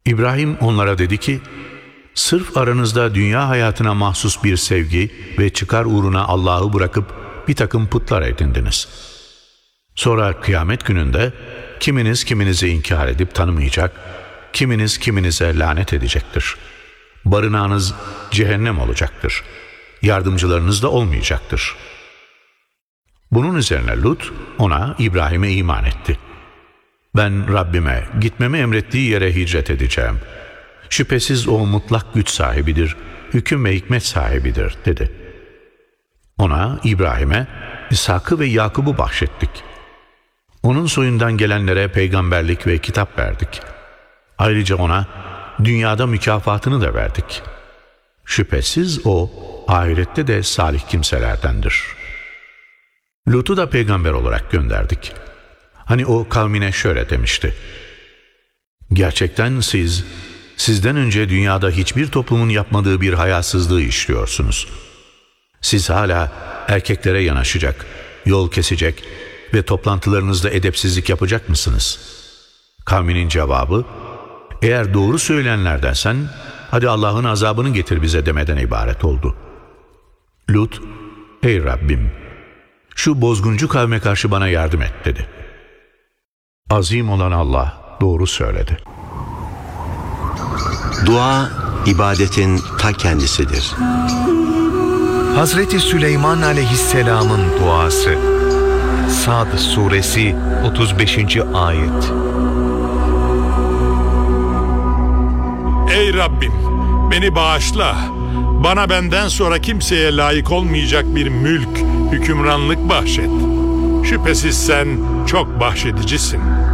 İbrahim onlara dedi ki, sırf aranızda dünya hayatına mahsus bir sevgi ve çıkar uğruna Allah'ı bırakıp bir takım putlar edindiniz. Sonra kıyamet gününde kiminiz kiminizi inkar edip tanımayacak, kiminiz kiminize lanet edecektir. Barınağınız cehennem olacaktır. Yardımcılarınız da olmayacaktır. Bunun üzerine Lut ona, İbrahim'e iman etti. Ben Rabbime gitmemi emrettiği yere hicret edeceğim. Şüphesiz o mutlak güç sahibidir, hüküm ve hikmet sahibidir dedi. Ona, İbrahim'e İshak'ı ve Yakub'u bahşettik. Onun soyundan gelenlere peygamberlik ve kitap verdik. Ayrıca ona dünyada mükafatını da verdik. Şüphesiz o ahirette de salih kimselerdendir. Lut'u da peygamber olarak gönderdik. Hani o kavmine şöyle demişti: gerçekten sizden önce dünyada hiçbir toplumun yapmadığı bir hayasızlığı işliyorsunuz. Siz hala erkeklere yanaşacak, yol kesecek ve toplantılarınızda edepsizlik yapacak mısınız? Kavminin cevabı, eğer doğru söyleyenlerdensen hadi Allah'ın azabını getir bize demeden ibaret oldu. Lut, ey Rabbim, şu bozguncu kavme karşı bana yardım et dedi. Azim olan Allah doğru söyledi. Dua, ibadetin ta kendisidir. Hazreti Süleyman Aleyhisselam'ın duası. Sad Suresi 35. Ayet. Ey Rabbim, beni bağışla. Bana benden sonra kimseye layık olmayacak bir mülk, hükümranlık bahşet. Şüphesiz sen çok bahşedicisin.